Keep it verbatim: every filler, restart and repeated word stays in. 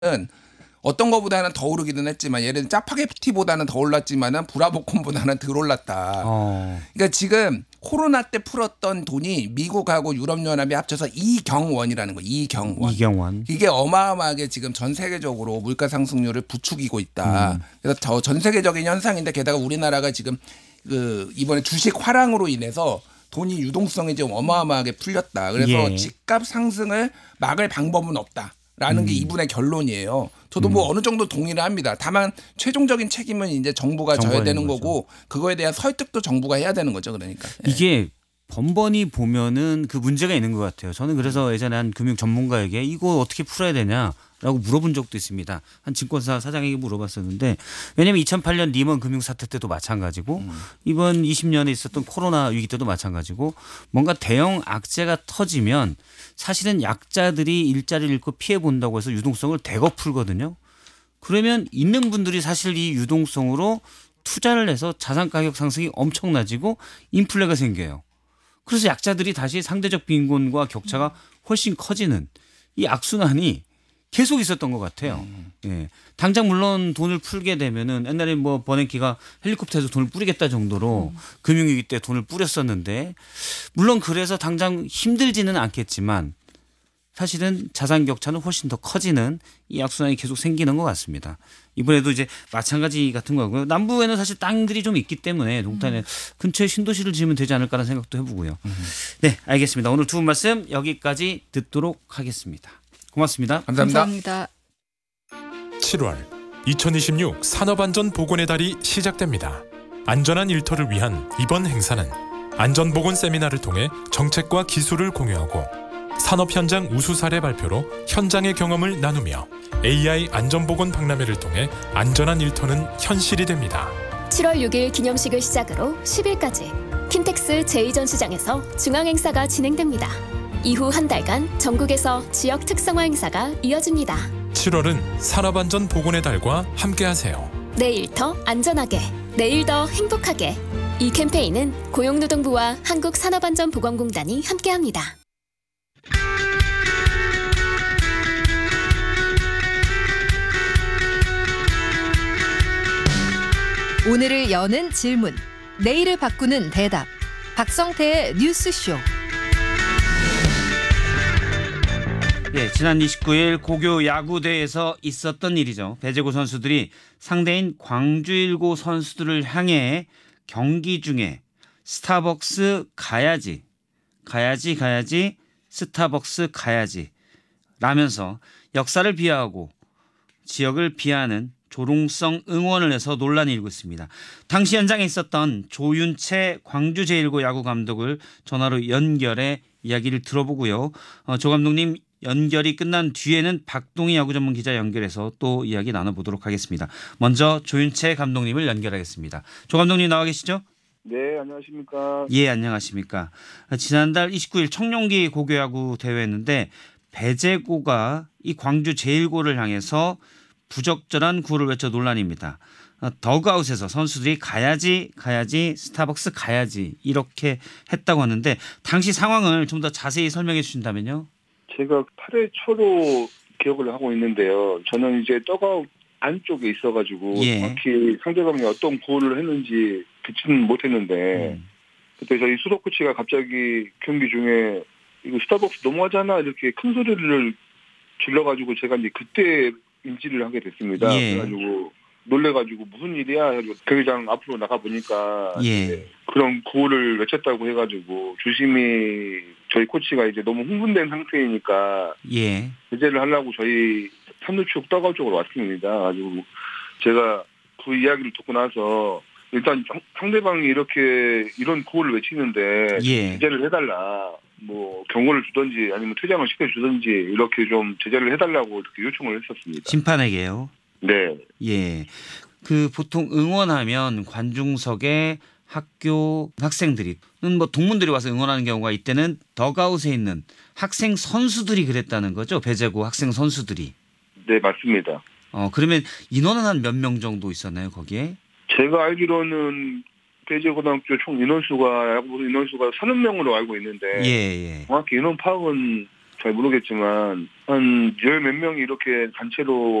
어떤 거보다는 더 오르기는 했지만 예를 들면 짜파게티보다는 더 올랐지만은 브라보콘보다는 덜 올랐다. 어. 그러니까 지금 코로나 때 풀었던 돈이 미국하고 유럽연합이 합쳐서 이경원이라는 거예요. 이경원. 이경원. 이게 어마어마하게 지금 전 세계적으로 물가 상승률을 부추기고 있다. 음. 그래서 더 전 세계적인 현상인데 게다가 우리나라가 지금 그 이번에 주식 화랑으로 인해서 돈이 유동성이 좀 어마어마하게 풀렸다. 그래서 예. 집값 상승을 막을 방법은 없다. 라는 게 음. 이분의 결론이에요. 저도 뭐 어느 정도 동의를 합니다. 다만 최종적인 책임은 이제 정부가 져야 정부가 되는 있는 거죠. 거고 그거에 대한 설득도 정부가 해야 되는 거죠. 그러니까. 예. 이게 번번이 보면은 그 문제가 있는 것 같아요. 저는 그래서 예전에 한 금융 전문가에게 이거 어떻게 풀어야 되냐라고 물어본 적도 있습니다. 한 증권사 사장에게 물어봤었는데 왜냐하면 이천팔 년 리먼 금융 사태 때도 마찬가지고 음. 이번 이십 년에 있었던 코로나 위기 때도 마찬가지고 뭔가 대형 악재가 터지면 사실은 약자들이 일자리를 잃고 피해 본다고 해서 유동성을 대거 풀거든요. 그러면 있는 분들이 사실 이 유동성으로 투자를 해서 자산 가격 상승이 엄청나지고 인플레가 생겨요. 그래서 약자들이 다시 상대적 빈곤과 격차가 훨씬 커지는 이 악순환이 계속 있었던 것 같아요. 예. 당장 물론 돈을 풀게 되면은 옛날에 뭐 버냉키가 헬리콥터에서 돈을 뿌리겠다 정도로 금융위기 때 돈을 뿌렸었는데 물론 그래서 당장 힘들지는 않겠지만 사실은 자산 격차는 훨씬 더 커지는 이 악순환이 계속 생기는 것 같습니다. 이번에도 이제 마찬가지 같은 거고요. 남부에는 사실 땅들이 좀 있기 때문에 동탄에 근처에 신도시를 지으면 되지 않을까라는 생각도 해보고요. 네, 알겠습니다. 오늘 두 분 말씀 여기까지 듣도록 하겠습니다. 고맙습니다. 감사합니다. 감사합니다. 칠월 이천이십육 산업안전보건의 달이 시작됩니다. 안전한 일터를 위한 이번 행사는 안전보건 세미나를 통해 정책과 기술을 공유하고 산업 현장 우수 사례 발표로 현장의 경험을 나누며 에이아이 안전보건 박람회를 통해 안전한 일터는 현실이 됩니다. 칠월 육일 기념식을 시작으로 십일까지 킨텍스 제이 전시장에서 중앙행사가 진행됩니다. 이후 한 달간 전국에서 지역 특성화 행사가 이어집니다. 칠월은 산업안전보건의 달과 함께하세요. 내일 더 안전하게, 내일 더 행복하게. 이 캠페인은 고용노동부와 한국산업안전보건공단이 함께합니다. 오늘을 여는 질문, 내일을 바꾸는 대답. 박성태의 뉴스쇼. 예, 지난 이십구일 고교 야구대회에서 있었던 일이죠. 배제고 선수들이 상대인 광주일고 선수들을 향해 경기 중에 스타벅스 가야지, 가야지, 가야지, 스타벅스 가야지 라면서 역사를 비하하고 지역을 비하하는 조롱성 응원을 해서 논란이 일고 있습니다. 당시 현장에 있었던 조윤채 광주제일고 야구 감독을 전화로 연결해 이야기를 들어보고요. 어, 조 감독님 연결이 끝난 뒤에는 박동희 야구 전문 기자 연결해서 또 이야기 나눠보도록 하겠습니다. 먼저 조윤채 감독님을 연결하겠습니다. 조 감독님 나와 계시죠? 네, 안녕하십니까. 예, 안녕하십니까. 지난달 이십구일 청룡기 고교야구 대회였는데 배제고가 이 광주 제일고를 향해서 부적절한 구호를 외쳐 논란입니다. 더그아웃에서 선수들이 가야지 가야지 스타벅스 가야지 이렇게 했다고 하는데 당시 상황을 좀 더 자세히 설명해 주신다면요. 제가 팔 회 초로 기억을 하고 있는데요. 저는 이제 더그아웃 안쪽에 있어가지고 예. 정확히 상대방이 어떤 구호를 했는지 듣지는 못했는데 음. 그때 저희 수석 코치가 갑자기 경기 중에 이거 스타벅스 넘어가잖아 이렇게 큰 소리를 질러가지고 제가 이제 그때 인지를 하게 됐습니다. 예. 그래가지고 놀래가지고 무슨 일이야 해가지고 경기장 앞으로 나가 보니까 예. 그런 구호를 외쳤다고 해가지고 조심히 저희 코치가 이제 너무 흥분된 상태이니까 예. 제재를 하려고 저희 삼루축 더가웃 쪽으로 왔습니다. 가지고 제가 그 이야기를 듣고 나서 일단 상대방이 이렇게 이런 구호를 외치는데 예. 제재를 해달라. 뭐 경고를 주든지 아니면 퇴장을 시켜주든지 이렇게 좀 제재를 해달라고 이렇게 요청을 했었습니다. 심판에게요. 네. 예. 그 보통 응원하면 관중석에 학교 학생들이 뭐 동문들이 와서 응원하는 경우가 이때는 더그아웃에 있는 학생 선수들이 그랬다는 거죠. 배제고 학생 선수들이. 네, 맞습니다. 어 그러면 인원은 한 몇 명 정도 있었나요 거기에? 제가 알기로는 배제고등학교 총 인원수가 야구 인원수가 서른 명으로 알고 있는데 예, 예. 정확히 인원 파악은 잘 모르겠지만 한 열 몇 명이 이렇게 단체로